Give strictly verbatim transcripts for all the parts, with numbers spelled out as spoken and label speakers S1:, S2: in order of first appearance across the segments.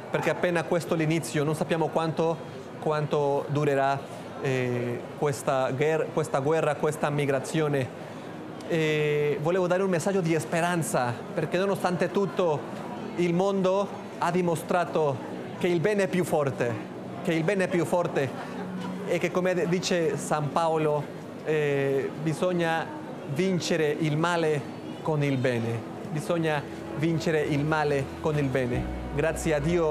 S1: perché appena questo l'inizio, non sappiamo quanto, quanto durerà eh, questa, guerra, questa guerra, questa migrazione. E volevo dare un messaggio di speranza, perché nonostante tutto il mondo ha dimostrato che il bene è più forte, che il bene è più forte e che, come dice San Paolo, eh, bisogna vincere il male con il bene, bisogna vincere il male con il bene. Grazie a Dio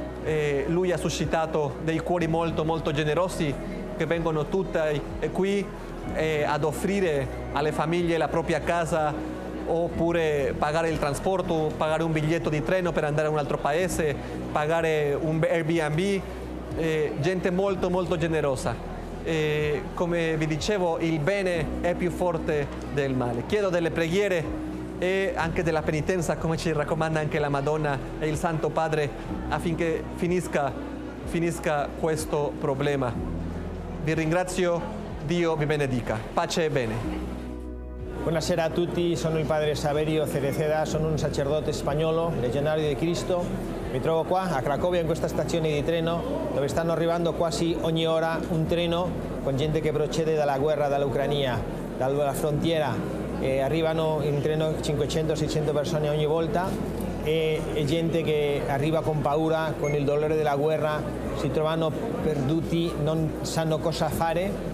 S1: eh, Lui ha suscitato dei cuori molto molto generosi che vengono tutti qui eh, ad offrire alle famiglie la propria casa, oppure pagare il trasporto, pagare un biglietto di treno per andare a un altro paese, pagare un Airbnb, eh, gente molto molto generosa. Eh, come vi dicevo, il bene è più forte del male. Chiedo delle preghiere e anche della penitenza, come ci raccomanda anche la Madonna e il Santo Padre, affinché finisca, finisca questo problema. Vi ringrazio, Dio vi benedica. Pace e bene.
S2: Buonasera a tutti, sono il padre Saverio Cereceda, sono un sacerdote spagnolo, legionario di Cristo. Mi trovo qua a Cracovia in questa stazione di treno dove stanno arrivando quasi ogni ora un treno con gente che procede dalla guerra dall'Ucraina, dalla frontiera. E arrivano in treno cinquecento seicento persone ogni volta e, e gente che arriva con paura, con il dolore della guerra, si trovano perduti, non sanno cosa fare.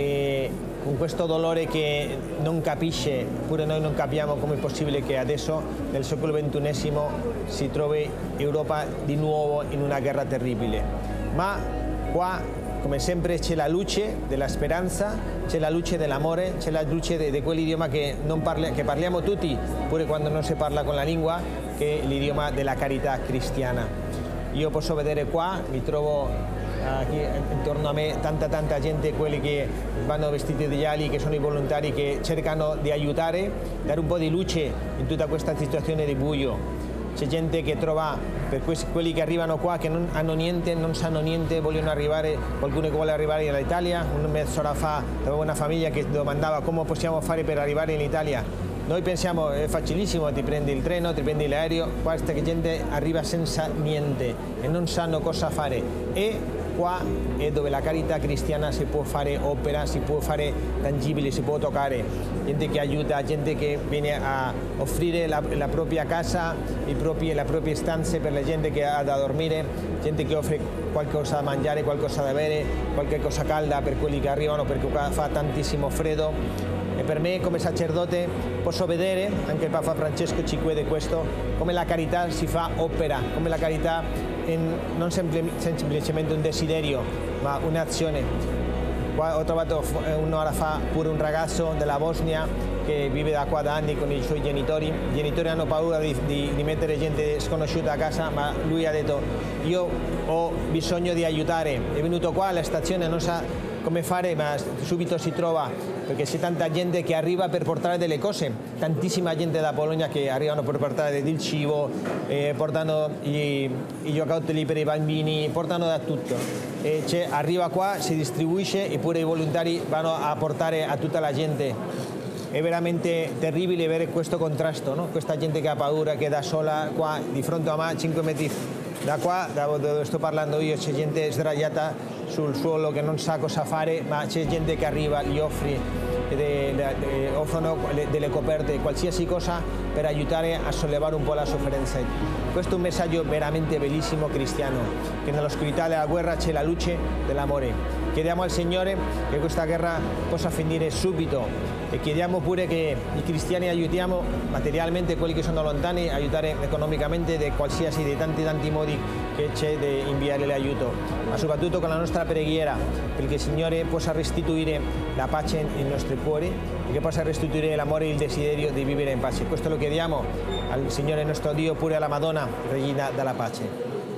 S2: E con questo dolore che non capisce, pure noi non capiamo come è possibile che adesso nel secolo ventunesimo si trovi Europa di nuovo in una guerra terribile. Ma qua, come sempre, c'è la luce della speranza, c'è la luce dell'amore, c'è la luce di quell'idioma che, non parli, che parliamo tutti, pure quando non si parla con la lingua, che è l'idioma della carità cristiana. Io posso vedere qua, mi trovo qui intorno a me tanta tanta gente, quelli che vanno vestiti di gialli, che sono i volontari che cercano di aiutare, dare un po' di luce in tutta questa situazione di buio. C'è gente che trova, per quelli che arrivano qua che non hanno niente, non sanno niente, vogliono arrivare, qualcuno che vuole arrivare in Italia. Un mezz'ora fa avevo una famiglia che domandava come possiamo fare per arrivare in Italia. Noi pensiamo è facilissimo, ti prendi il treno, ti prendi l'aereo, questa gente arriva senza niente e non sanno cosa fare. E qua è dove la carità cristiana si può fare opera, si può fare tangibile, si può toccare. Gente che aiuta, gente che viene a offrire la, la propria casa, i propri, le proprie stanze per la gente che ha da dormire, gente che offre qualcosa da mangiare, qualcosa da bere, qualche cosa calda per quelli che arrivano, perché qua fa tantissimo freddo. E per me come sacerdote posso vedere, anche il Papa Francesco ci chiede questo, come la carità si fa opera, come la carità è non semplicemente un desiderio, ma un'azione. Qua ho trovato un'ora fa pure un ragazzo della Bosnia che vive da qua da anni con i suoi genitori. I genitori hanno paura di, di, di mettere gente sconosciuta a casa, ma lui ha detto io ho bisogno di aiutare. È venuto qua alla stazione, non sa come fare, ma subito si trova, perché c'è tanta gente che arriva per portare delle cose, tantissima gente da Polonia che arrivano per portare del cibo, eh, portano i, i giocattoli per i bambini, portano da tutto. E arriva qua, si distribuisce e pure i volontari vanno a portare a tutta la gente. È veramente terribile vedere questo contrasto, no? Questa gente che ha paura, che è da sola qua di fronte a me, cinque metri da qua, da dove sto parlando io, c'è gente sdraiata sul suolo che non sa cosa fare, ma c'è gente che arriva, gli offri, de, de, de, offrono delle coperte, qualsiasi cosa per aiutare a sollevare un po' la sofferenza. Questo è un messaggio veramente bellissimo cristiano, che nell'oscurità della guerra c'è la luce dell'amore. Chiediamo al Signore che questa guerra possa finire subito e chiediamo pure che i cristiani aiutiamo materialmente quelli che sono lontani, aiutare economicamente di qualsiasi, di tanti tanti modi che c'è di inviare l'aiuto, ma soprattutto con la nostra preghiera, perché il Signore possa restituire la pace nei nostri cuori e che possa restituire l'amore e il desiderio di vivere in pace. Questo lo chiediamo al Signore nostro Dio, pure alla Madonna, Regina della Pace.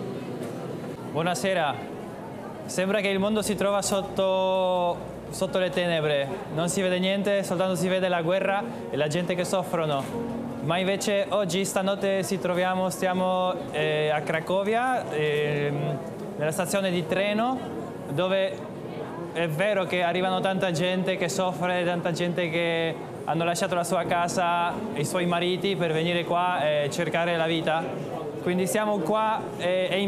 S3: Buonasera. Sembra che il mondo si trova sotto, sotto le tenebre, non si vede niente, soltanto si vede la guerra e la gente che soffrono. Ma invece oggi, stanotte, ci troviamo, stiamo eh, a Cracovia, eh, nella stazione di treno, dove è vero che arrivano tanta gente che soffre, tanta gente che hanno lasciato la sua casa, i suoi mariti per venire qua e cercare la vita. Quindi siamo qua e, e